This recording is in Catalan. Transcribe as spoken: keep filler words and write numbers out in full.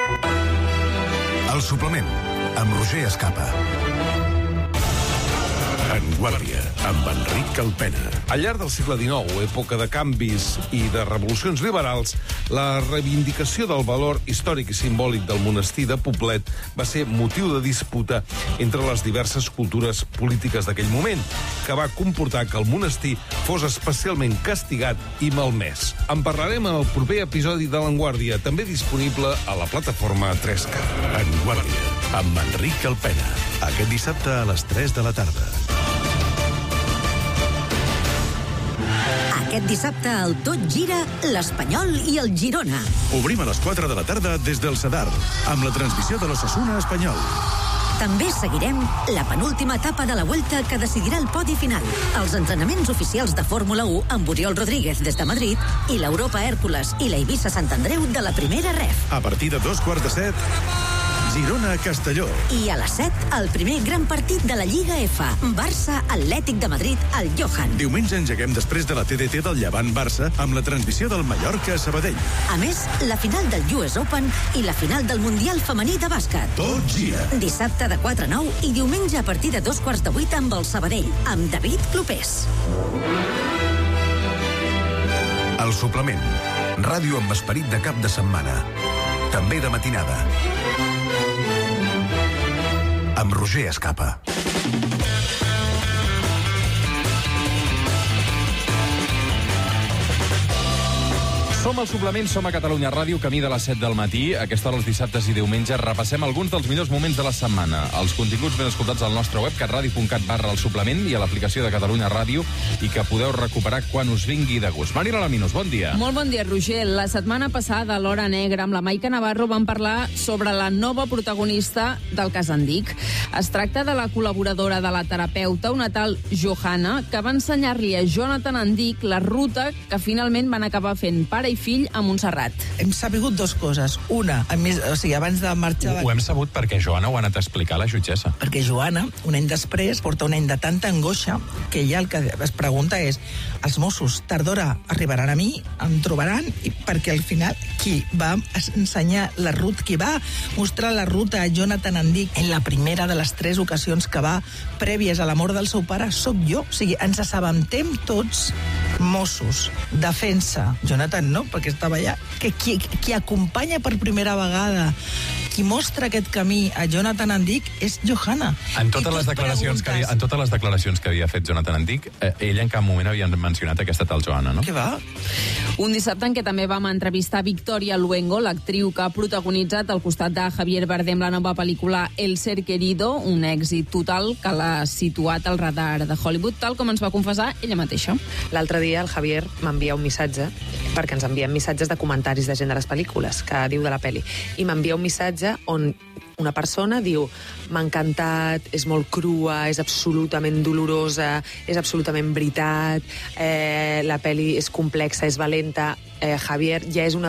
El suplement, amb Roger Escapa. En Guàrdia, amb Enric Calpena. Al llarg del segle dinou, època de canvis i de revolucions liberals, la reivindicació del valor històric i simbòlic del monestir de Poblet va ser motiu de disputa entre les diverses cultures polítiques d'aquell moment, que va comportar que el monestir fos especialment castigat i malmès. En parlarem en el proper episodi de l'Enguàrdia, també disponible a la plataforma tres K. En Guàrdia, amb Enric Calpena. Aquest dissabte a les tres de la tarda. Aquest dissabte el Tot Gira, l'Espanyol i el Girona. Obrim a les quatre de la tarda des del Sadar, amb la transmissió de l'Osasuna Espanyol. També seguirem la penúltima etapa de la Vuelta que decidirà el podi final, els entrenaments oficials de Fórmula u amb Oriol Rodríguez des de Madrid i l'Europa Hèrcules i la Eivissa Sant Andreu de la primera ref. A partir de dos quarts de set, Girona-Castelló. I a les set, el primer gran partit de la Lliga F, Barça-Atlètic de Madrid al Johan. Diumenge engeguem després de la T D T del Llevant-Barça amb la transmissió del Mallorca-Sabadell. A més, la final del U S Open i la final del Mundial Femení de Bàsquet. Tot gira. Dissabte de quatre a nou i diumenge a partir de dos quarts de vuit amb el Sabadell, amb David Clopés. El suplement. Ràdio amb esperit de cap de setmana. També de matinada. Amb Roger Escapa. Som al suplement, som a Catalunya Ràdio, camí de les set del matí. A aquesta hora, els dissabtes i diumenges, repassem alguns dels millors moments de la setmana. Els continguts ben escoltats al nostre web, catradio punt cat barra el suplement, i a l'aplicació de Catalunya Ràdio, i que podeu recuperar quan us vingui de gust. Marina Laminos, bon dia. Molt bon dia, Roger. La setmana passada, a l'Hora Negra, amb la Maica Navarro, vam parlar sobre la nova protagonista del cas Andic. Es tracta de la col·laboradora de la terapeuta, una tal Johanna, que va ensenyar-li a Jonathan Andic la ruta que finalment van acabar fent pare i fill a Montserrat. Hem sabut dos coses. Una, a més, o sigui, abans de marxar... Ho, ho hem sabut perquè Joana ho ha anat a explicar a la jutgessa. Perquè Joana, un any després, porta un any de tanta angoixa que ella el que es pregunta és: els Mossos tard d'hora arribaran a mi, em trobaran, i perquè al final qui va ensenyar la ruta, qui va mostrar la ruta a Jonathan Andic en la primera de les tres ocasions que va prèvies a la mort del seu pare, sóc jo. O sigui, ens assabentem tots, Mossos, defensa, Jonathan no, perquè estava allà, que qui, qui acompanya per primera vegada, qui mostra aquest camí a Jonathan Andic és Johanna. En totes, les declaracions que havia, en totes les declaracions que havia fet Jonathan Andic, eh, ell en cap moment havia mencionat aquesta tal Johanna, no? Què va? Un dissabte en què també vam entrevistar Victoria Luengo, l'actriu que ha protagonitzat al costat de Javier Bardem la nova pel·lícula El ser querido, un èxit total que l'ha situat al radar de Hollywood, tal com ens va confessar ella mateixa. L'altre dia el Javier m'envia un missatge, perquè ens envien missatges de comentaris de gent de les pel·lícules, que diu de la pel·li, i m'envia un missatge on una persona diu: m'ha encantat, és molt crua, és absolutament dolorosa, és absolutament veritat, eh, la pel·li és complexa, és valenta, eh, Javier ja és una